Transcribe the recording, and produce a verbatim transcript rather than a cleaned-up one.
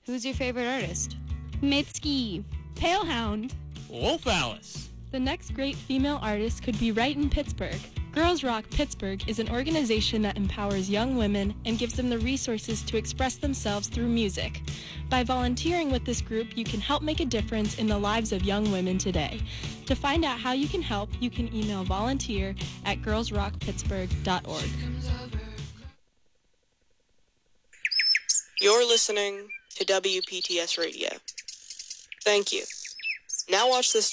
Who's your favorite artist? Mitski. Palehound. Wolf Alice. The next great female artist could be right in Pittsburgh. Girls Rock Pittsburgh is an organization that empowers young women and gives them the resources to express themselves through music. By volunteering with this group, you can help make a difference in the lives of young women today. To find out how you can help, you can email volunteer at girls rock pittsburgh dot org. You're listening to W P T S Radio. Thank you. Now watch this